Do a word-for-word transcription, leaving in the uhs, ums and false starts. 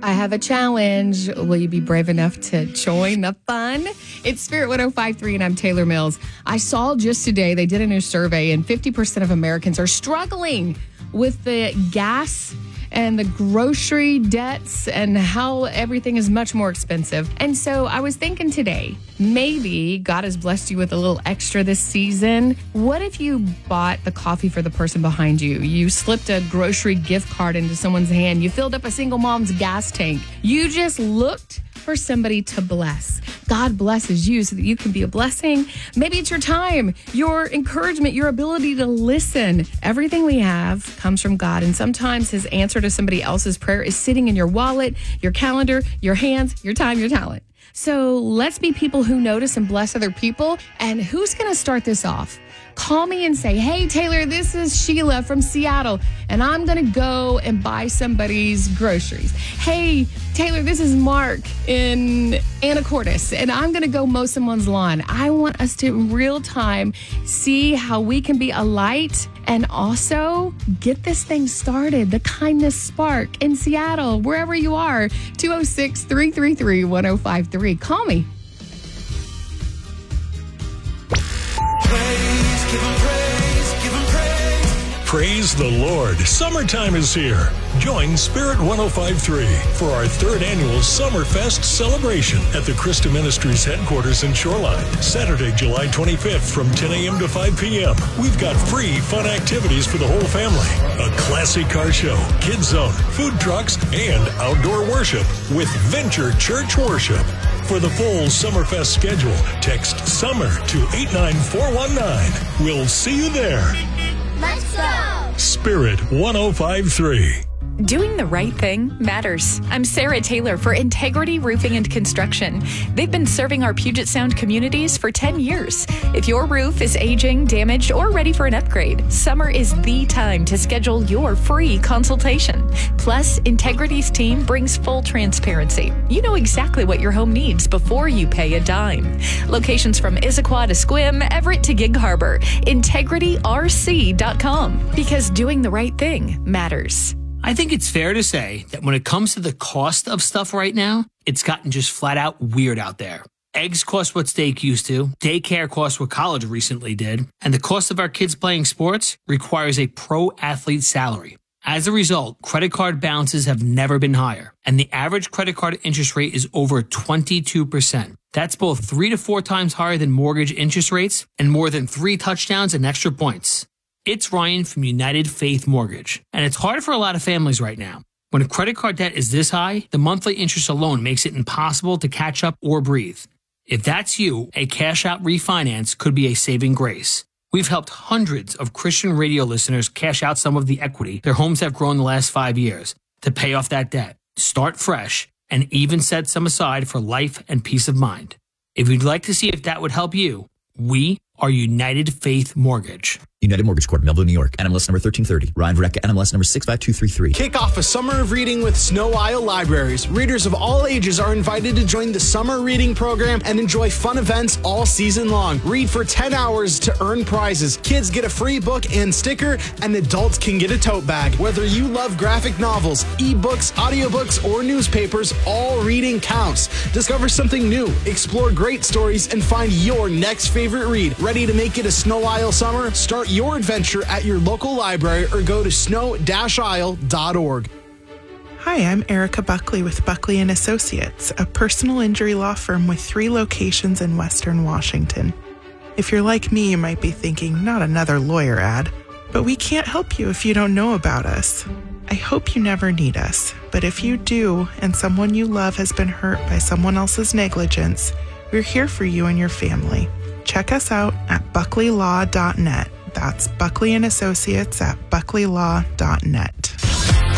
I have a challenge. Will you be brave enough to join the fun? It's Spirit one oh five point three, and I'm Taylor Mills. I saw just today they did a new survey, and fifty percent of Americans are struggling with the gas and the grocery debts and how everything is much more expensive. And so I was thinking today, maybe God has blessed you with a little extra this season. What if you bought the coffee for the person behind you? You slipped a grocery gift card into someone's hand. You filled up a single mom's gas tank. You just looked for somebody to bless. God blesses you so that you can be a blessing. Maybe it's your time, your encouragement, your ability to listen. Everything we have comes from God, and sometimes his answer to somebody else's prayer is sitting in your wallet, your calendar, your hands, your time, your talent. So let's be people who notice and bless other people. And who's going to start this off? Call me and say, hey, Taylor, this is Sheila from Seattle, and I'm going to go and buy somebody's groceries. Hey, Taylor, this is Mark in Anacortes, and I'm going to go mow someone's lawn. I want us to, in real time, see how we can be a light and also get this thing started, the kindness spark in Seattle, wherever you are. two oh six, three three three, one oh five three. Call me. Praise the Lord. Summertime is here. Join Spirit one oh five point three for our third annual Summerfest celebration at the Christa Ministries headquarters in Shoreline. Saturday, July twenty-fifth from ten a.m. to five p.m. We've got free fun activities for the whole family. A classic car show, kids zone, food trucks, and outdoor worship with Venture Church Worship. For the full Summerfest schedule, text SUMMER to eight nine four one nine. We'll see you there. Let's go! Spirit one oh five point three. Doing the right thing matters. I'm Sarah Taylor for Integrity Roofing and Construction. They've been serving our Puget Sound communities for ten years. If your roof is aging, damaged, or ready for an upgrade, summer is the time to schedule your free consultation. Plus, Integrity's team brings full transparency. You know exactly what your home needs before you pay a dime. Locations from Issaquah to Sequim, Everett to Gig Harbor. Integrity R C dot com. Because doing the right thing matters. I think it's fair to say that when it comes to the cost of stuff right now, it's gotten just flat out weird out there. Eggs cost what steak used to, daycare costs what college recently did, and the cost of our kids playing sports requires a pro athlete salary. As a result, credit card balances have never been higher, and the average credit card interest rate is over twenty-two percent. That's both three to four times higher than mortgage interest rates and more than three touchdowns and extra points. It's Ryan from United Faith Mortgage, and it's hard for a lot of families right now. When a credit card debt is this high, the monthly interest alone makes it impossible to catch up or breathe. If that's you, a cash-out refinance could be a saving grace. We've helped hundreds of Christian radio listeners cash out some of the equity their homes have grown the last five years to pay off that debt, start fresh, and even set some aside for life and peace of mind. If you'd like to see if that would help you, we are United Faith Mortgage. United Mortgage Corp, Melville, New York. N M L S number thirteen thirty. Ryan Verrecka, N M L S number six five two three three. Kick off a summer of reading with Snow Isle Libraries. Readers of all ages are invited to join the summer reading program and enjoy fun events all season long. Read for ten hours to earn prizes. Kids get a free book and sticker, and adults can get a tote bag. Whether you love graphic novels, ebooks, audiobooks, or newspapers, all reading counts. Discover something new, explore great stories, and find your next favorite read. Ready to make it a Snow Isle summer? Start your adventure at your local library or go to snow dash isle dot org. Hi, I'm Erica Buckley with Buckley and Associates, a personal injury law firm with three locations in Western Washington. If you're like me, you might be thinking, not another lawyer ad, but we can't help you if you don't know about us. I hope you never need us, but if you do and someone you love has been hurt by someone else's negligence, we're here for you and your family. Check us out at buckley law dot net. That's Buckley and Associates at buckley law dot net.